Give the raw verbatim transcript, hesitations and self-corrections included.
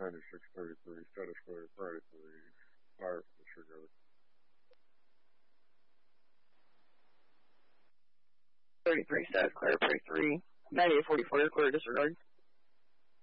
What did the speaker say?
ninety-six thirty-three, status clear, Friday three, fire from disregard. thirty-three, status clear, Friday three, ninety-eight forty-four, clear, disregard.